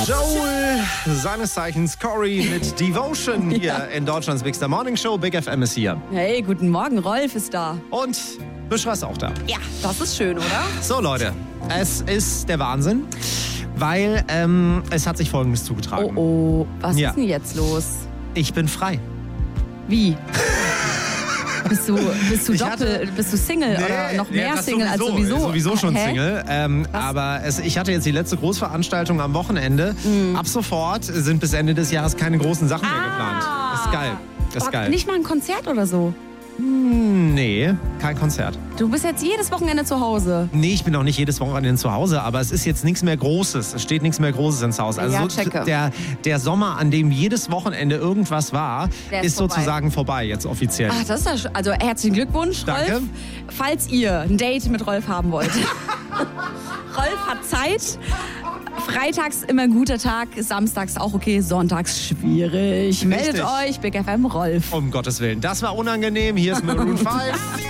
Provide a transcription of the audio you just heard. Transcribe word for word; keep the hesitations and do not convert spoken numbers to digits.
Joel, seines Zeichens Corey mit Devotion hier Ja. in Deutschlands Big Star Morning Show. Big F M ist hier. Hey, guten Morgen, Rolf ist da. Und Büschra ist auch da. Ja, das ist schön, oder? So Leute, es ist der Wahnsinn, weil ähm, es hat sich Folgendes zugetragen. Oh oh, was Ja. ist denn jetzt los? Ich bin frei. Wie? Bist du, bist du Ich doppelt, hatte- bist du Single oder noch mehr ja, das Single als sowieso? Sowieso schon Hä? Single. Ähm, Was? aber es, ich hatte jetzt die letzte Großveranstaltung am Wochenende. Mhm. Ab sofort sind bis Ende des Jahres keine großen Sachen mehr geplant. Ist geil. Ist Oh, geil. Nicht mal ein Konzert oder so. Nee, kein Konzert. Du bist jetzt jedes Wochenende zu Hause. Nee, ich bin auch nicht jedes Wochenende zu Hause, aber es ist jetzt nichts mehr Großes. Es steht nichts mehr Großes ins Haus. Also Ja, so, checke. der, der Sommer, an dem jedes Wochenende irgendwas war, Der ist, ist vorbei. sozusagen vorbei jetzt offiziell. Ach, das ist ja sch- also herzlichen Glückwunsch, Danke. Rolf. Falls ihr ein Date mit Rolf haben wollt. Rolf hat Zeit. Freitags immer ein guter Tag, samstags auch okay, sonntags schwierig. Meldet Richtig. euch, Big F M Rolf. Um Gottes Willen. Das war unangenehm. Hier ist Maroon fünf.